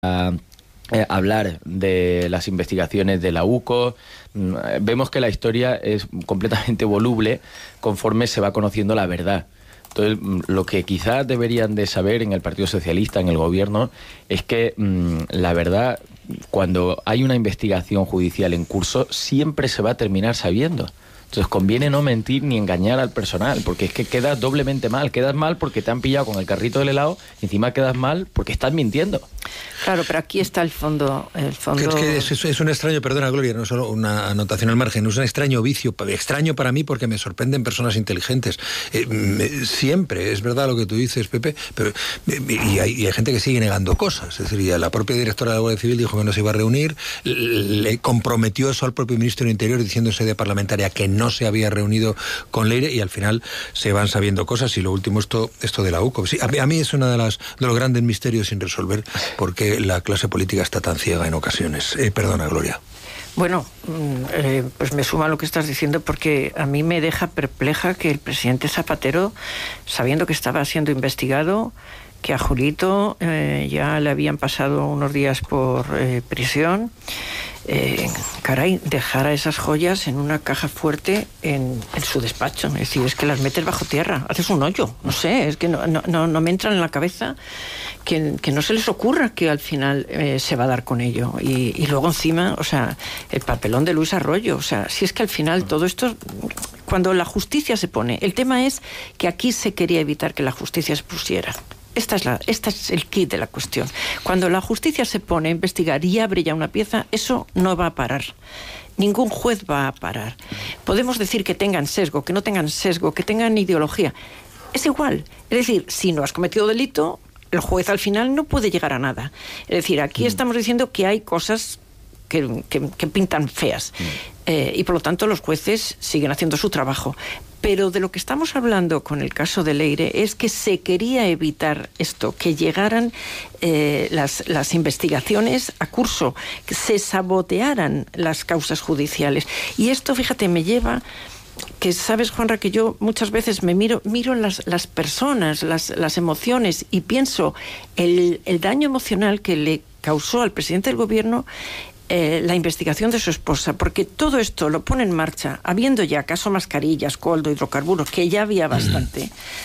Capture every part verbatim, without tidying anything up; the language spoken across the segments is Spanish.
a eh, hablar de las investigaciones de la U C O. Vemos que la historia es completamente voluble conforme se va conociendo la verdad. Entonces, lo que quizás deberían de saber en el Partido Socialista, en el gobierno, es que mmm, la verdad, cuando hay una investigación judicial en curso, siempre se va a terminar sabiendo. Entonces conviene no mentir ni engañar al personal, porque es que quedas doblemente mal. Quedas mal porque te han pillado con el carrito del helado, y encima quedas mal porque estás mintiendo. Claro, pero aquí está el fondo. El fondo... Es que es, es un extraño, perdona Gloria, no solo una anotación al margen, es un extraño vicio, extraño para mí porque me sorprenden personas inteligentes. Eh, me, siempre, es verdad lo que tú dices, Pepe, pero y hay, y hay gente que sigue negando cosas. Es decir, ya la propia directora de la Guardia Civil dijo que no se iba a reunir, le comprometió eso al propio ministro del Interior diciendo en sede parlamentaria que no se había reunido con Leire, y al final se van sabiendo cosas. Y lo último, esto, esto de la U C O. Sí, a, mí, a mí es uno de, las, de los grandes misterios sin resolver, porque la clase política está tan ciega en ocasiones. Eh, perdona, Gloria. Bueno, eh, pues me suma lo que estás diciendo, porque a mí me deja perpleja que el presidente Zapatero, sabiendo que estaba siendo investigado, que a Julito eh, ya le habían pasado unos días por eh, prisión, eh, caray, dejara esas joyas en una caja fuerte en, en su despacho. Es decir, es que las metes bajo tierra, haces un hoyo, no sé, es que no, no, no me entran en la cabeza que, que no se les ocurra que al final eh, se va a dar con ello. Y, y luego encima, o sea, el papelón de Luis Arroyo, o sea, si es que al final todo esto, cuando la justicia se pone, el tema es que aquí se quería evitar que la justicia se pusiera. Esta es, la, esta es el kit de la cuestión. Cuando la justicia se pone a investigar y abre ya una pieza, eso no va a parar. Ningún juez va a parar. Podemos decir que tengan sesgo, que no tengan sesgo, que tengan ideología. Es igual. Es decir, si no has cometido delito, el juez al final no puede llegar a nada. Es decir, aquí mm. estamos diciendo que hay cosas que, que, que pintan feas. Mm. Eh, y por lo tanto los jueces siguen haciendo su trabajo. Pero de lo que estamos hablando con el caso de Leire es que se quería evitar esto, que llegaran eh, las, las investigaciones a curso, que se sabotearan las causas judiciales. Y esto, fíjate, me lleva... que sabes, Juanra, que yo muchas veces me miro miro las, las personas, las, las emociones, y pienso el, el daño emocional que le causó al presidente del gobierno Eh, la investigación de su esposa, porque todo esto lo pone en marcha, habiendo ya caso mascarillas, coldo, hidrocarburos, que ya había bastante.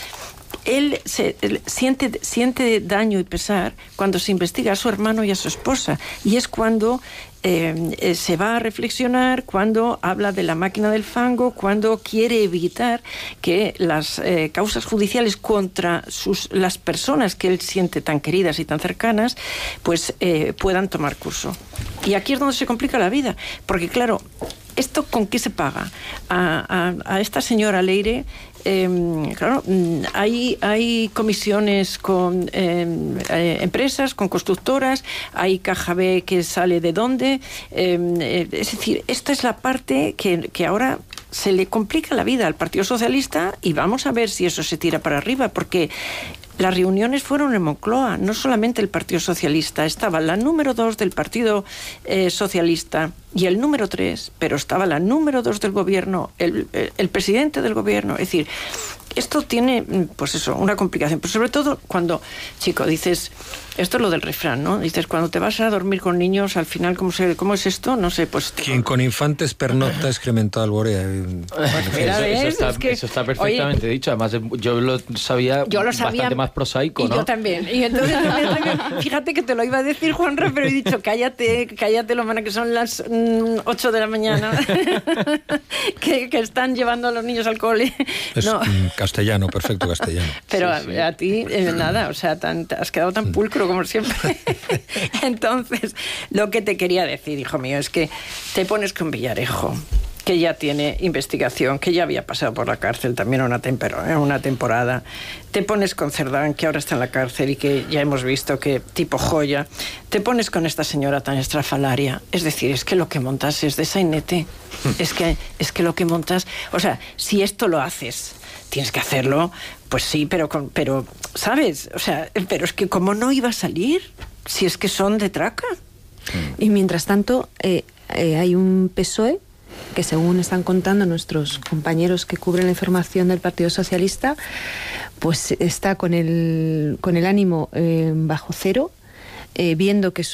Él, se, él siente, siente daño y pesar cuando se investiga a su hermano y a su esposa, y es cuando eh, eh, se va a reflexionar, cuando habla de la máquina del fango, cuando quiere evitar que las eh, causas judiciales contra sus, las personas que él siente tan queridas y tan cercanas, pues eh, puedan tomar curso. Y aquí es donde se complica la vida, porque claro, ¿esto con qué se paga? A, a, a esta señora Leire, eh, claro, hay, hay comisiones con eh, eh, empresas, con constructoras, hay caja B que sale de dónde, eh, es decir, esta es la parte que, que ahora se le complica la vida al Partido Socialista, y vamos a ver si eso se tira para arriba, porque las reuniones fueron en Moncloa, no solamente el Partido Socialista, estaba la número dos del Partido eh, Socialista y el número tres, pero estaba la número dos del gobierno, el, el, el presidente del gobierno. Es decir, esto tiene, pues eso, una complicación, pero sobre todo cuando, chico, dices, esto es lo del refrán, ¿no? Dices, cuando te vas a dormir con niños, al final, ¿cómo, se, cómo es esto? No sé, pues... Quien con infantes pernocta excrementado alborea. Pues mira, eso, eso, está, es que, eso está perfectamente oye, dicho, además yo lo sabía, yo lo sabía bastante más prosaico, y ¿no? Y yo también, y entonces fíjate que te lo iba a decir, Juanra, pero he dicho, cállate, cállate, lo mana que son las mm, ocho de la mañana, que, que están llevando a los niños al cole. Es no. castellano, perfecto castellano. Pero sí, sí. A, a ti, eh, nada, o sea, tan, has quedado tan pulcro como siempre. Entonces, lo que te quería decir, hijo mío, es que te pones con Villarejo, que ya tiene investigación, que ya había pasado por la cárcel también una, tempor- una temporada. Te pones con Cerdán, que ahora está en la cárcel y que ya hemos visto que tipo joya. Te pones con esta señora tan estrafalaria. Es decir, es que lo que montas es de sainete. Es que, es que lo que montas... O sea, si esto lo haces, tienes que hacerlo, pues sí, pero, con, pero ¿sabes? O sea, pero es que ¿cómo no iba a salir? Si es que son de traca. Y mientras tanto, eh, eh, hay un P S O E que, según están contando nuestros compañeros que cubren la información del Partido Socialista, pues está con el, con el ánimo eh, bajo cero, eh, viendo que su